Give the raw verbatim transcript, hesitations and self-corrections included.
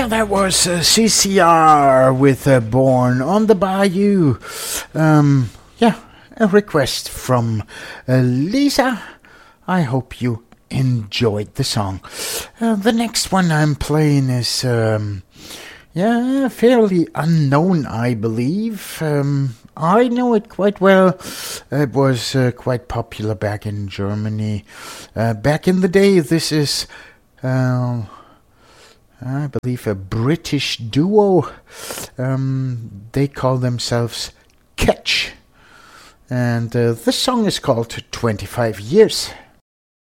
Yeah, that was uh, C C R with uh, Born on the Bayou. Um, yeah, a request from uh, Lisa. I hope you enjoyed the song. Uh, the next one I'm playing is, um, yeah, fairly unknown, I believe. Um, I know it quite well. It was uh, quite popular back in Germany. Uh, back in the day, this is... Uh, I believe a British duo. Um, they call themselves Catch. And uh, the song is called twenty-five years.